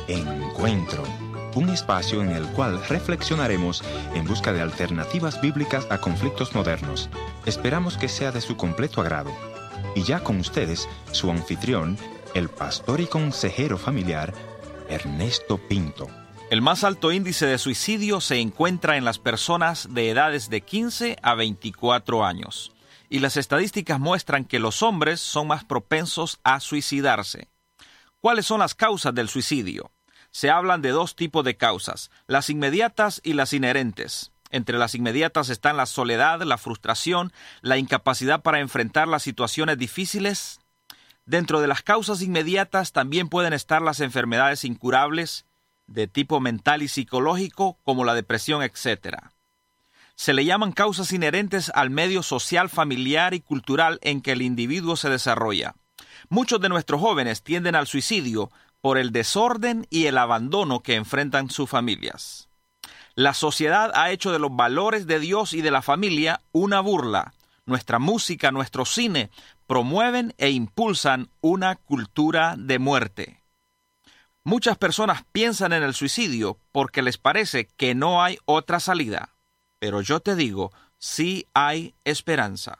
Encuentro, un espacio en el cual reflexionaremos en busca de alternativas bíblicas a conflictos modernos. Esperamos que sea de su completo agrado. Y ya con ustedes, su anfitrión, el pastor y consejero familiar, Ernesto Pinto. El más alto índice de suicidio se encuentra en las personas de edades de 15 a 24 años. Y las estadísticas muestran que los hombres son más propensos a suicidarse. ¿Cuáles son las causas del suicidio? Se hablan de dos tipos de causas, las inmediatas y las inherentes. Entre las inmediatas están la soledad, la frustración, la incapacidad para enfrentar las situaciones difíciles. Dentro de las causas inmediatas también pueden estar las enfermedades incurables de tipo mental y psicológico, como la depresión, etc. Se le llaman causas inherentes al medio social, familiar y cultural en que el individuo se desarrolla. Muchos de nuestros jóvenes tienden al suicidio por el desorden y el abandono que enfrentan sus familias. La sociedad ha hecho de los valores de Dios y de la familia una burla. Nuestra música, nuestro cine promueven e impulsan una cultura de muerte. Muchas personas piensan en el suicidio porque les parece que no hay otra salida. Pero yo te digo, sí hay esperanza.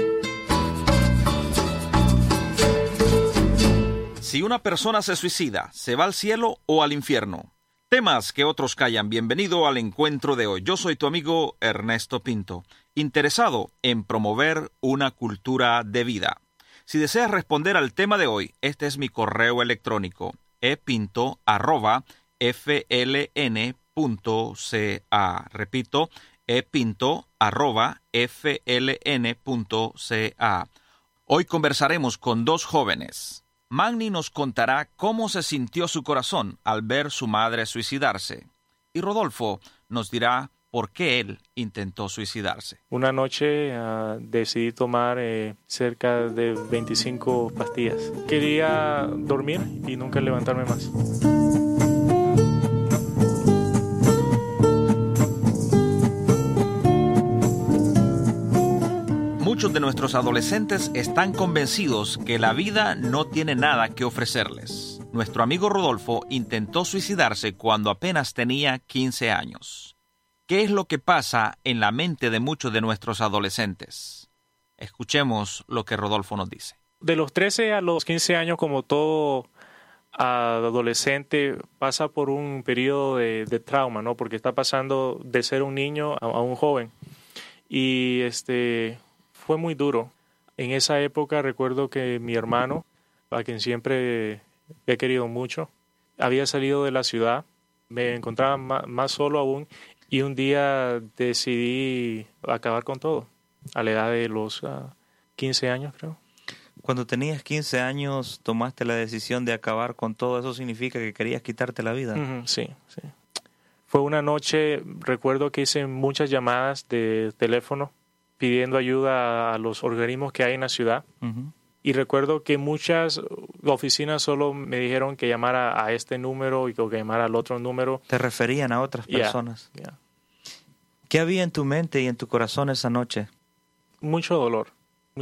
Si una persona se suicida, ¿se va al cielo o al infierno? Temas que otros callan. Bienvenido al encuentro de hoy. Yo soy tu amigo Ernesto Pinto, interesado en promover una cultura de vida. Si deseas responder al tema de hoy, este es mi correo electrónico, epinto@fln.ca. Repito, epinto@fln.ca. Hoy conversaremos con dos jóvenes. Magni nos contará cómo se sintió su corazón al ver su madre suicidarse. Y Rodolfo nos dirá por qué él intentó suicidarse. Una noche decidí tomar cerca de 25 pastillas. Quería dormir y nunca levantarme más. Muchos de nuestros adolescentes están convencidos que la vida no tiene nada que ofrecerles. Nuestro amigo Rodolfo intentó suicidarse cuando apenas tenía 15 años. ¿Qué es lo que pasa en la mente de muchos de nuestros adolescentes? Escuchemos lo que Rodolfo nos dice. De los 13 a los 15 años, como todo adolescente, pasa por un periodo de trauma, ¿no? Porque está pasando de ser un niño a un joven. Y fue muy duro. En esa época recuerdo que mi hermano, a quien siempre he querido mucho, había salido de la ciudad. Me encontraba más solo aún. Y un día decidí acabar con todo, a la edad de los 15 años, creo. Cuando tenías 15 años, tomaste la decisión de acabar con todo. ¿Eso significa que querías quitarte la vida? Sí. Fue una noche, recuerdo que hice muchas llamadas de teléfono pidiendo ayuda a los organismos que hay en la ciudad. Uh-huh. Y recuerdo que muchas oficinas solo me dijeron que llamara a este número y que llamara al otro número. ¿Te referían a otras personas? Yeah. ¿Qué había en tu mente y en tu corazón esa noche? Mucho dolor.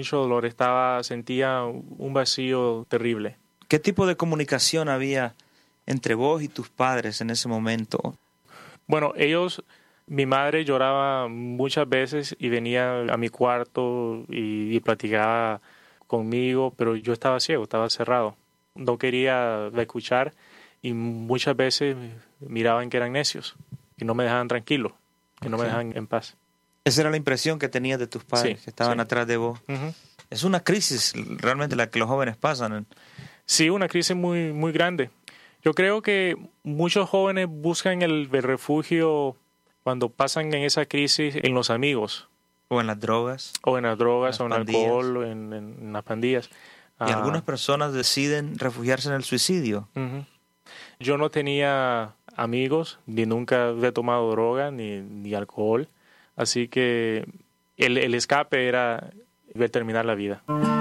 Sentía un vacío terrible. ¿Qué tipo de comunicación había entre vos y tus padres en ese momento? Bueno, mi madre lloraba muchas veces y venía a mi cuarto y platicaba conmigo, pero yo estaba ciego, estaba cerrado. No quería escuchar y muchas veces miraban que eran necios, que no me dejaban tranquilo, que no me dejaban en paz. Esa era la impresión que tenías de tus padres, que estaban atrás de vos. Uh-huh. Es una crisis realmente la que los jóvenes pasan. Sí, una crisis muy, muy grande. Yo creo que muchos jóvenes buscan el refugio cuando pasan en esa crisis en los amigos. O en las drogas. O en el alcohol, o en las pandillas. Y algunas personas deciden refugiarse en el suicidio. Uh-huh. Yo no tenía amigos, ni nunca he tomado droga, ni alcohol. Así que el escape era ver terminar la vida.